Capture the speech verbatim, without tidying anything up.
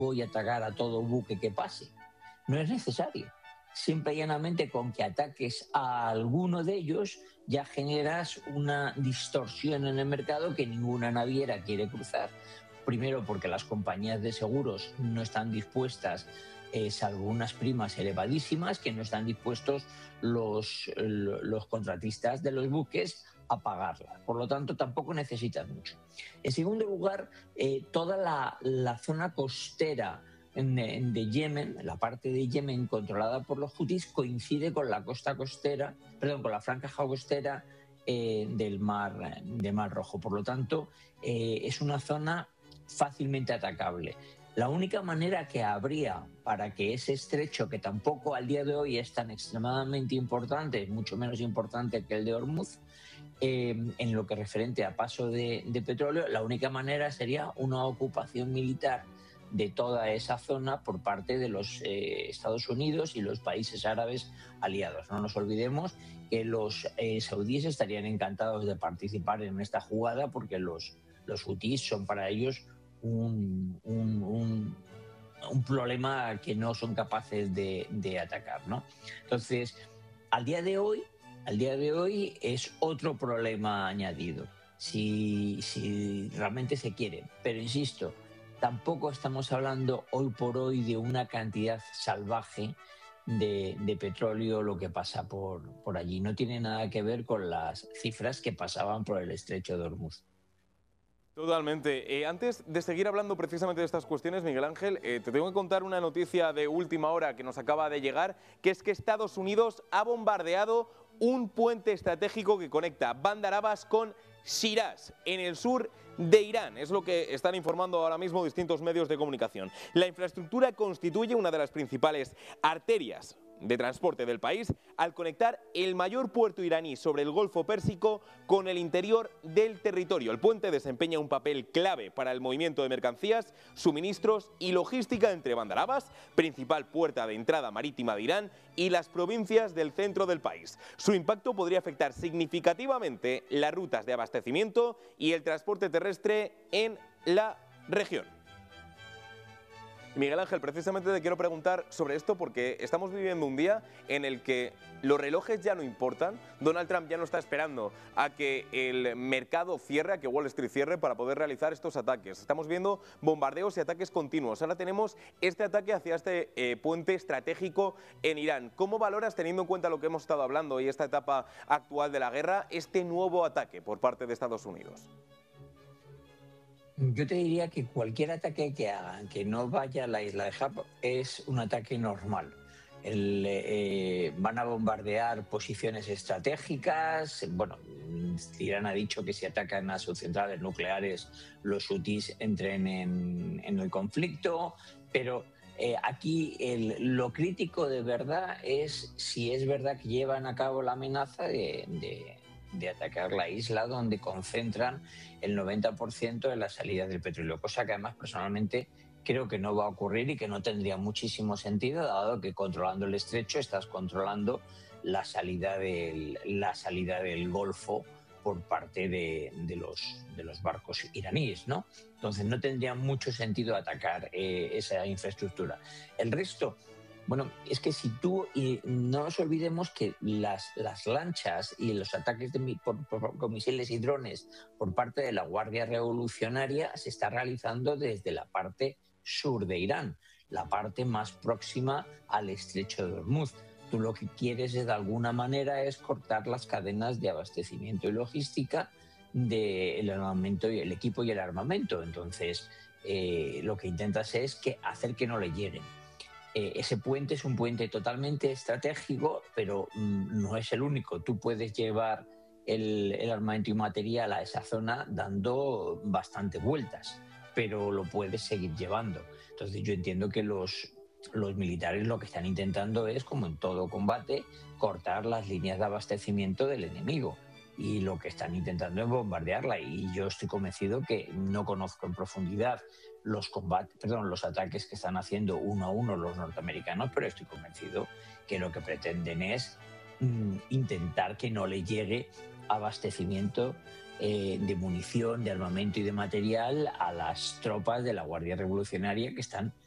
voy a atacar a todo buque que pase. No es necesario. Simple y llanamente con que ataques a alguno de ellos ya generas una distorsión en el mercado que ninguna naviera quiere cruzar. Primero porque las compañías de seguros no están dispuestas, eh, salvo unas primas elevadísimas, que no están dispuestos los, los contratistas de los buques a pagarla. Por lo tanto, tampoco necesitas mucho. En segundo lugar, eh, toda la, la zona costera de Yemen, la parte de Yemen controlada por los hutis, coincide con la costa costera, perdón, con la franja costera eh, del mar, de Mar Rojo. Por lo tanto, eh, es una zona fácilmente atacable. La única manera que habría para que ese estrecho, que tampoco al día de hoy es tan extremadamente importante, es mucho menos importante que el de Hormuz, eh, en lo que referente a paso de, de petróleo, la única manera sería una ocupación militar de toda esa zona por parte de los eh, Estados Unidos y los países árabes aliados. No nos olvidemos que los eh, saudíes estarían encantados de participar en esta jugada porque los, los hutíes son para ellos un, un, un, un problema que no son capaces de, de atacar, ¿no? Entonces, al día de hoy, al día de hoy es otro problema añadido, si, si realmente se quiere. Pero insisto, tampoco estamos hablando hoy por hoy de una cantidad salvaje de, de petróleo lo que pasa por, por allí. No tiene nada que ver con las cifras que pasaban por el estrecho de Hormuz. Totalmente. Eh, antes de seguir hablando precisamente de estas cuestiones, Miguel Ángel, eh, te tengo que contar una noticia de última hora que nos acaba de llegar, que es que Estados Unidos ha bombardeado un puente estratégico que conecta Bandar Abbas con Shiraz, en el sur de Irán. Es lo que están informando ahora mismo distintos medios de comunicación. La infraestructura constituye una de las principales arterias de transporte del país al conectar el mayor puerto iraní sobre el Golfo Pérsico con el interior del territorio. El puente desempeña un papel clave para el movimiento de mercancías, suministros y logística entre Bandar Abbas, principal puerta de entrada marítima de Irán, y las provincias del centro del país. Su impacto podría afectar significativamente las rutas de abastecimiento y el transporte terrestre en la región. Miguel Ángel, precisamente te quiero preguntar sobre esto porque estamos viviendo un día en el que los relojes ya no importan. Donald Trump ya no está esperando a que el mercado cierre, a que Wall Street cierre para poder realizar estos ataques. Estamos viendo bombardeos y ataques continuos. Ahora tenemos este ataque hacia este eh, puente estratégico en Irán. ¿Cómo valoras, teniendo en cuenta lo que hemos estado hablando y esta etapa actual de la guerra, este nuevo ataque por parte de Estados Unidos? Yo te diría que cualquier ataque que hagan que no vaya a la isla de Jab es un ataque normal. El, eh, van a bombardear posiciones estratégicas. Bueno, Irán ha dicho que si atacan a sus centrales nucleares, los hutis entren en, en el conflicto, pero eh, aquí el, lo crítico de verdad es si es verdad que llevan a cabo la amenaza de, de de atacar la isla donde concentran el noventa por ciento de la salida del petróleo, cosa que además personalmente creo que no va a ocurrir y que no tendría muchísimo sentido, dado que controlando el estrecho estás controlando la salida del, la salida del Golfo por parte de, de, los, de los barcos iraníes, ¿no? Entonces no tendría mucho sentido atacar eh, esa infraestructura. El resto, bueno, es que si tú, y no nos olvidemos que las, las lanchas y los ataques de, por, por, con misiles y drones por parte de la Guardia Revolucionaria se está realizando desde la parte sur de Irán, la parte más próxima al estrecho de Hormuz. Tú lo que quieres es, de alguna manera, es cortar las cadenas de abastecimiento y logística del armamento y el equipo y el armamento. Entonces, eh, lo que intentas es que hacer que no le lleguen. Eh, ese puente es un puente totalmente estratégico, pero mm, no es el único. Tú puedes llevar el, el armamento y material a esa zona dando bastantes vueltas, pero lo puedes seguir llevando. Entonces yo entiendo que los, los militares lo que están intentando es, como en todo combate, cortar las líneas de abastecimiento del enemigo. Y lo que están intentando es bombardearla. Y yo estoy convencido que no conozco en profundidad los combates, perdón, los ataques que están haciendo uno a uno los norteamericanos, pero estoy convencido que lo que pretenden es mm, intentar que no le llegue abastecimiento eh, de munición, de armamento y de material a las tropas de la Guardia Revolucionaria que están